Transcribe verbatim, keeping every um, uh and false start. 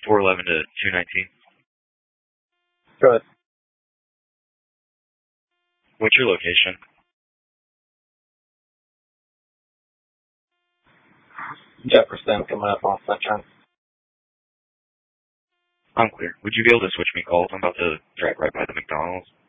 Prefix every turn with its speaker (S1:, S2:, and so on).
S1: four eleven to two nineteen.
S2: Go ahead.
S1: What's your location?
S2: Jefferson coming up on Sunshine.
S1: I'm clear. Would you be able to switch me calls? I'm about to drive right by the McDonald's.